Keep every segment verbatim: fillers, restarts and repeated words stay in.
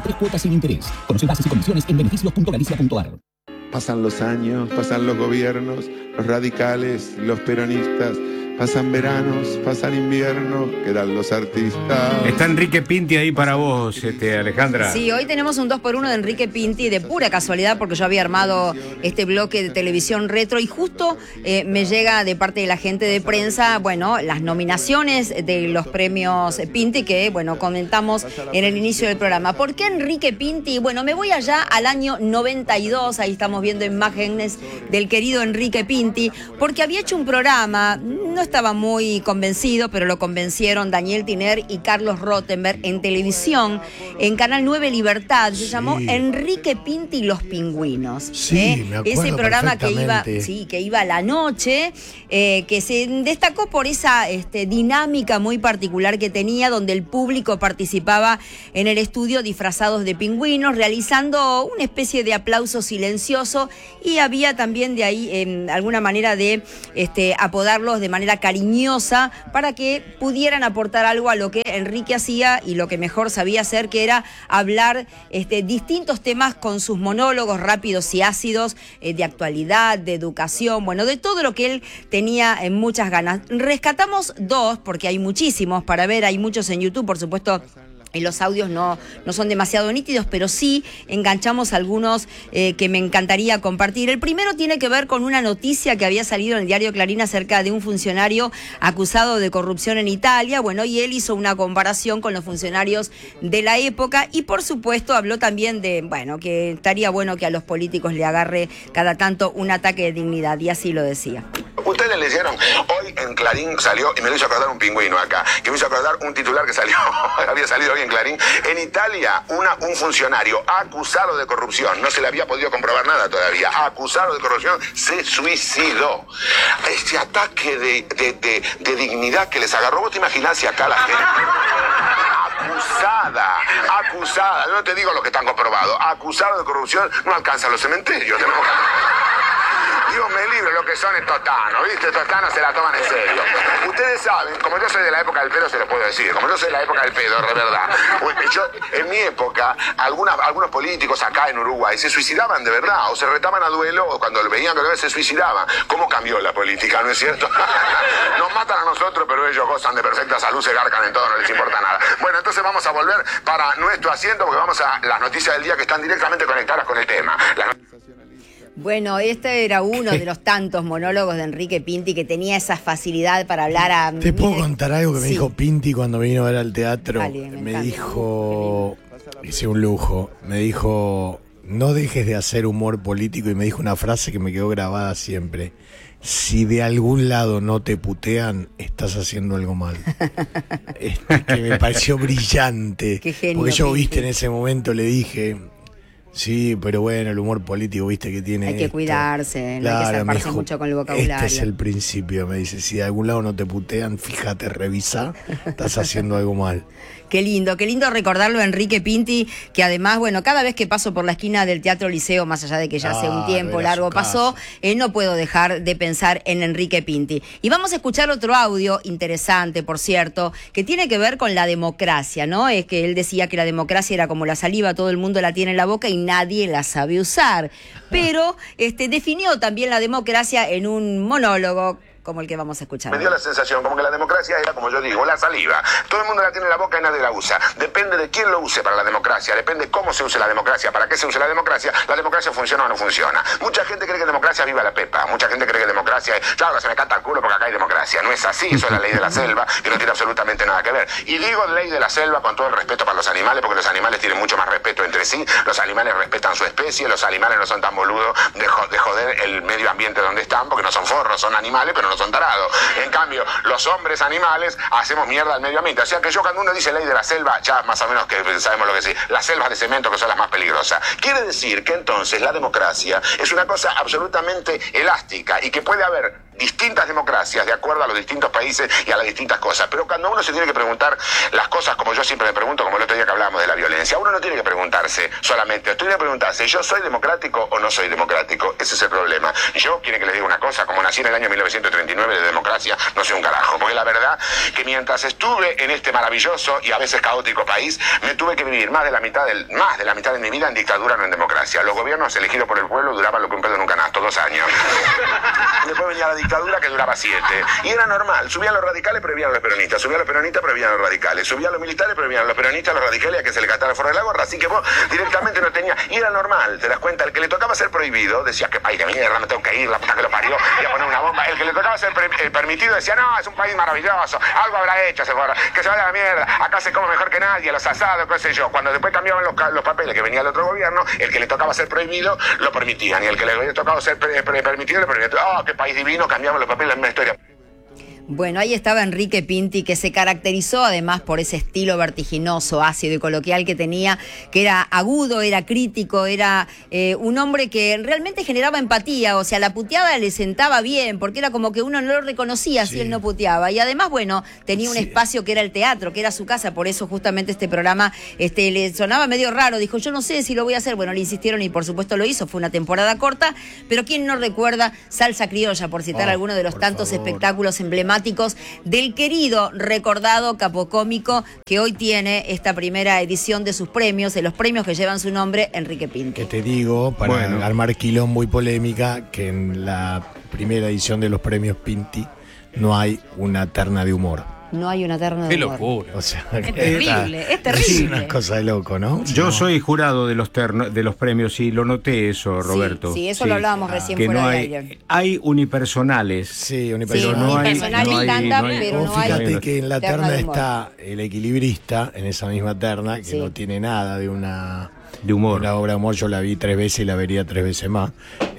tres cuotas sin interés. Conoce bases y condiciones en beneficios punto galicia punto ar. Pasan los años, pasan los gobiernos, los radicales, los peronistas, pasan veranos, pasan inviernos, quedan los artistas. Está Enrique Pinti ahí para vos, este, Alejandra. Sí, hoy tenemos un dos por uno de Enrique Pinti, de pura casualidad, porque yo había armado este bloque de televisión retro y justo eh, me llega de parte de la gente de prensa, bueno, las nominaciones de los premios Pinti que, bueno, comentamos en el inicio del programa. ¿Por qué Enrique Pinti? Bueno, me voy allá al año noventa y dos, ahí estamos viendo imágenes del querido Enrique Pinti, porque había hecho un programa, no estaba muy convencido, pero lo convencieron Daniel Tiner y Carlos Rottenberg en televisión, en Canal nueve Libertad, se sí. llamó Enrique Pinti y los Pingüinos. Sí, ¿eh? me acuerdo Ese programa que iba, perfectamente. sí, que iba a la noche, eh, que se destacó por esa este, dinámica muy particular que tenía, donde el público participaba en el estudio disfrazados de pingüinos, realizando una especie de aplauso silencioso, y había también de ahí eh, alguna manera de este, apodarlos de manera cariñosa para que pudieran aportar algo a lo que Enrique hacía y lo que mejor sabía hacer, que era hablar este, distintos temas con sus monólogos rápidos y ácidos, eh, de actualidad, de educación, bueno, de todo lo que él tenía en muchas ganas. Rescatamos dos, porque hay muchísimos para ver, hay muchos en YouTube, por supuesto. Y los audios no, no son demasiado nítidos, pero sí enganchamos algunos eh, que me encantaría compartir. El primero tiene que ver con una noticia que había salido en el diario Clarín acerca de un funcionario acusado de corrupción en Italia. Bueno, y él hizo una comparación con los funcionarios de la época y, por supuesto, habló también de, bueno, que estaría bueno que a los políticos le agarre cada tanto un ataque de dignidad, y así lo decía. Ustedes leyeron, hoy en Clarín salió, y me lo hizo acordar un pingüino acá, que me hizo acordar un titular que salió, había salido hoy en Clarín. En Italia, una, un funcionario acusado de corrupción, no se le había podido comprobar nada todavía, acusado de corrupción, se suicidó. Este ataque de, de, de, de dignidad que les agarró, ¿vos te imaginás si acá la gente... Acusada, acusada, no te digo lo que están comprobados, acusado de corrupción, no alcanzan los cementerios, tenemos que... Dios me libre lo que son estos tanos, ¿viste? Estos tanos se la toman en serio. Ustedes saben, como yo soy de la época del pedo, se los puedo decir, como yo soy de la época del pedo, de verdad. Yo, en mi época, algunas, algunos políticos acá en Uruguay se suicidaban de verdad, o se retaban a duelo, o cuando lo veían que se suicidaban. ¿Cómo cambió la política, no es cierto? Nos matan a nosotros, pero ellos gozan de perfecta salud, se garcan en todo, no les importa nada. Bueno, entonces vamos a volver para nuestro asiento, porque vamos a las noticias del día que están directamente conectadas con el tema. Las... Bueno, este era uno de los tantos monólogos de Enrique Pinti que tenía esa facilidad para hablar a... ¿Te puedo contar algo que me sí. dijo Pinti cuando vino a ver al teatro? Dale, me me dijo, hice un lujo, me dijo, no dejes de hacer humor político, y me dijo una frase que me quedó grabada siempre: si de algún lado no te putean, estás haciendo algo mal. Este, que me pareció brillante. Qué genio, porque yo, Pinti. viste, en ese momento le dije... Sí, pero bueno, el humor político, viste, que tiene Hay que esto. cuidarse, no Claro, hay que me zarparse dijo, mucho con el vocabulario. Este es el principio, me dice. Si de algún lado no te putean, fíjate, revisá, estás haciendo algo mal. Qué lindo, qué lindo recordarlo a Enrique Pinti, que además, bueno, cada vez que paso por la esquina del Teatro Liceo, más allá de que ya hace un tiempo largo pasó, eh, no puedo dejar de pensar en Enrique Pinti. Y vamos a escuchar otro audio interesante, por cierto, que tiene que ver con la democracia, ¿no? Es que él decía que la democracia era como la saliva, todo el mundo la tiene en la boca y nadie la sabe usar. Pero este, definió también la democracia en un monólogo como el que vamos a escuchar. Me dio la sensación como que la democracia era, como yo digo, la saliva. Todo el mundo la tiene en la boca y nadie la usa. Depende de quién lo use para la democracia, depende cómo se use la democracia, para qué se use la democracia, la democracia funciona o no funciona. Mucha gente cree que democracia viva la pepa, mucha gente cree que democracia es, claro, se me canta el culo porque acá hay democracia. No es así, eso es la ley de la selva, que no tiene absolutamente nada que ver. Y digo ley de la selva con todo el respeto para los animales, porque los animales tienen mucho más respeto entre sí, los animales respetan su especie, los animales no son tan boludos de, jo de joder el medio ambiente donde están, porque no son forros, son animales, pero no son tarados. En cambio, los hombres animales hacemos mierda al medio ambiente. O sea que yo, cuando uno dice ley de la selva, ya más o menos que sabemos lo que sí, las selvas de cemento, que son las más peligrosas. Quiere decir que entonces la democracia es una cosa absolutamente elástica y que puede haber distintas democracias de acuerdo a los distintos países y a las distintas cosas. Pero cuando uno se tiene que preguntar las cosas como yo siempre me pregunto, como el otro día que hablábamos de la violencia, uno no tiene que preguntarse solamente, tiene que preguntarse, ¿yo soy democrático o no soy democrático? Ese es el problema. Yo, quieren que les diga una cosa, como nací en el año mil novecientos treinta y nueve de democracia, no soy un carajo, porque la verdad que mientras estuve en este maravilloso y a veces caótico país, me tuve que vivir más de la mitad del, más de la mitad de mi vida en dictadura, no en democracia. Los gobiernos elegidos por el pueblo duraban lo que un pedo en un canasto, dos años. Después venía la dictadura que duraba siete. Y era normal, subían los radicales, prohibían a los peronistas, subían los peronistas, prohibían a los radicales, subían los militares, prohibían a los peronistas, a los radicales, a que se le gastara el forro de la gorra. Así que vos directamente no tenía, y era normal, te das cuenta, el que le tocaba ser prohibido decía, qué país de mierda, me tengo que ir, la puta que lo parió, voy a poner una bomba. El que le tocaba ser eh, permitido decía, no, es un país maravilloso, algo habrá hecho, se forra, que se vaya a la mierda, acá se come mejor que nadie, los asados, qué sé yo. Cuando después cambiaban los, los papeles que venía el otro gobierno, el que le tocaba ser prohibido lo permitían, y el que le había tocado ser pre, pre, permitido le permitían. Oh, qué país divino, cambiamos los papeles, la misma historia. Bueno, ahí estaba Enrique Pinti, que se caracterizó además por ese estilo vertiginoso, ácido y coloquial que tenía, que era agudo, era crítico, era eh, un hombre que realmente generaba empatía, o sea, la puteada le sentaba bien, porque era como que uno no lo reconocía sí. si él no puteaba. Y además, bueno, tenía un sí. espacio que era el teatro, que era su casa, por eso justamente este programa este, le sonaba medio raro. Dijo, yo no sé si lo voy a hacer. Bueno, le insistieron y por supuesto lo hizo, fue una temporada corta, pero ¿quién no recuerda Salsa Criolla, por citar oh, alguno de los tantos favor. espectáculos emblemáticos del querido, recordado capocómico que hoy tiene esta primera edición de sus premios, de los premios que llevan su nombre, Enrique Pinti? Que te digo, para bueno. armar quilombo y polémica, que en la primera edición de los premios Pinti no hay una terna de humor. No hay una terna de Qué humor. locura. O sea, es terrible, está, es terrible. Es una cosa de loco, ¿no? Yo no. soy jurado de los terno, de los premios y lo noté eso, Roberto. Sí, sí eso sí. lo hablábamos ah. recién que fuera no de hay, aire. Hay unipersonales. Sí, unipersonales. Sí, no unipersonales hay, stand-up, no hay, pero no hay. Fíjate que en la terna, terna está humor. El equilibrista, en esa misma terna, que sí. no tiene nada de una... de humor. La obra de humor yo la vi tres veces y la vería tres veces más.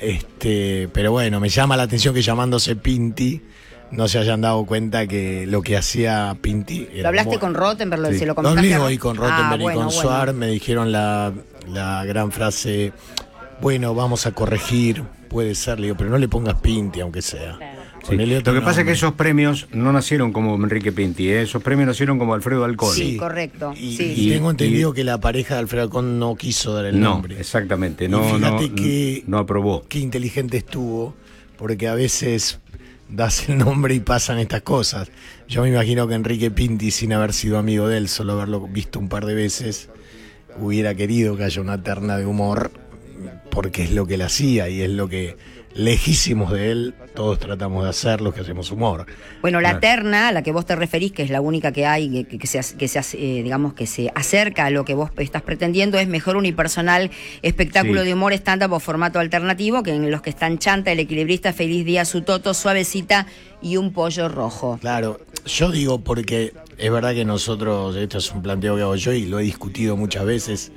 Este, pero bueno, me llama la atención que llamándose Pinti no se hayan dado cuenta que lo que hacía Pinti era. ¿Lo hablaste humor. con Rottenberg? Sí. ¿Se lo Lo hablé hoy con Rottenberg ah, y bueno, con bueno. Suar, me dijeron la, la gran frase, bueno, vamos a corregir, puede ser, le digo, pero no le pongas Pinti, aunque sea. Claro. Sí. Lo que nombre. pasa es que esos premios no nacieron como Enrique Pinti, ¿eh? Esos premios nacieron como Alfredo Alcón. Sí, correcto. Y, sí. y tengo entendido y, que la pareja de Alfredo Alcón no quiso dar el no, nombre. Exactamente, no, y fíjate no, que, no aprobó. Qué inteligente estuvo, porque a veces das el nombre y pasan estas cosas. Yo me imagino que Enrique Pinti, sin haber sido amigo de él, solo haberlo visto un par de veces, hubiera querido que haya una terna de humor, porque es lo que él hacía y es lo que lejísimos de él todos tratamos de hacer los que hacemos humor. Bueno, la Claro. terna a la que vos te referís, que es la única que hay, que, que se, que se eh, digamos que se acerca a lo que vos estás pretendiendo, es Mejor Unipersonal Espectáculo Sí. de Humor Stand-up o formato alternativo, que en los que están Chanta, El Equilibrista, Feliz Día, Su Toto, Suavecita y Un Pollo Rojo. Claro, yo digo porque es verdad que nosotros, esto es un planteo que hago yo y lo he discutido muchas veces,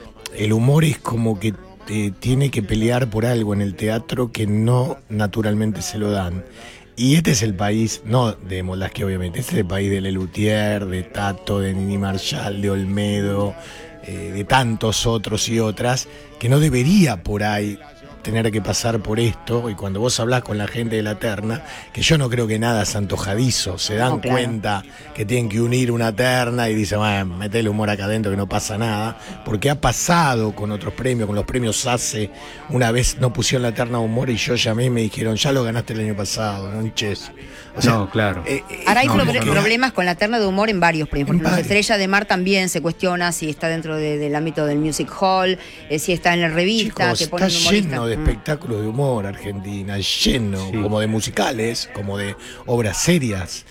el humor es como que eh, tiene que pelear por algo en el teatro que no naturalmente se lo dan. Y este es el país, no de Molasque obviamente, este es el país de Lelutier, de Tato, de Nini Marshall, de Olmedo, eh, de tantos otros y otras, que no debería por ahí tener que pasar por esto. Y cuando vos hablás con la gente de la terna, que yo no creo que nada es antojadizo, se dan No, claro. cuenta que tienen que unir una terna y dicen, bueno, metele humor acá adentro que no pasa nada, porque ha pasado con otros premios, con los premios ACE, una vez no pusieron la terna de humor y yo llamé y me dijeron, ya lo ganaste el año pasado, no hinches. O sea, No, claro. eh, eh, Ahora hay no, pro- porque- problemas con la terna de humor en varios premios. Por En ejemplo, varios. Estrella de Mar también se cuestiona si está dentro de- del ámbito del music hall, eh, si está en la revista, Chicos, que está ponen un humorista. lleno de Mm. espectáculos de humor Argentina, lleno, Sí. como de musicales, como de obras serias,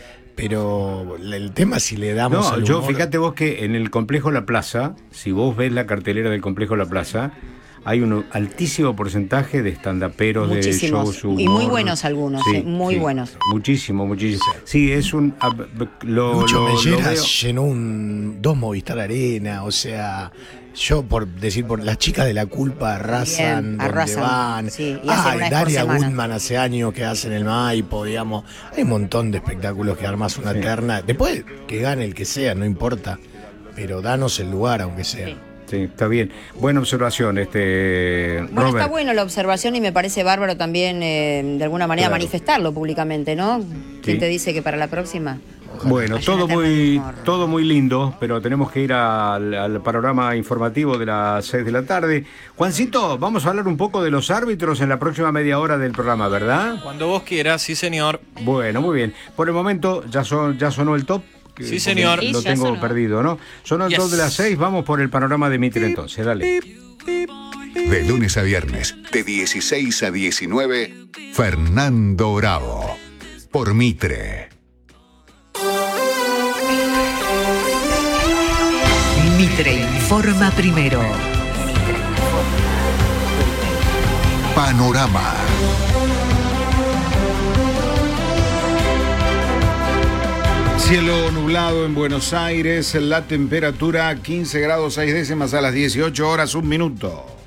pero el tema es si le damos No, al yo humor- fíjate vos que en el Complejo La Plaza, si vos ves la cartelera del Complejo La Plaza, hay un altísimo porcentaje de estandaperos, de Muchísimos. shows, humor. Y muy buenos algunos, eh, muy buenos. Muchísimo, muchísimo. Sí, es un... ab- Lo, Lucho lo- lo Melleras veo. llenó un dos Movistar Arena, o sea, yo por decir, por las chicas de La Culpa arrasan Bien, donde arrasan, van. sí, y hacen Ay, una vez por Daria semana. Goodman hace años que hacen el Maipo, digamos. Hay un montón de espectáculos que armas una terna. Después que gane el que sea, no importa, pero danos el lugar aunque sea. Sí. Sí, está bien. Buena observación, este Bueno, Robert. está bueno la observación y me parece bárbaro también eh, de alguna manera Claro. manifestarlo públicamente, ¿no? ¿Quién Sí. te dice que para la próxima? Bueno, Hay todo una terna de muy, humor. todo muy lindo, pero tenemos que ir al, al panorama informativo de las seis de la tarde. Juancito, vamos a hablar un poco de los árbitros en la próxima media hora del programa, ¿verdad? Cuando vos quieras, sí señor. Bueno, muy bien. Por el momento ya, son, ya sonó el top. que- Sí, señor. porque Lo Sí, ya tengo sonó. perdido, ¿no? Sonó el Yes. top de las seis, vamos por el panorama de Mitre entonces, dale. De lunes a viernes, de dieciséis a diecinueve, Fernando Bravo. Por Mitre. Mitre informa primero. Panorama. Cielo nublado en Buenos Aires, la temperatura quince grados seis décimas a las dieciocho horas, un minuto.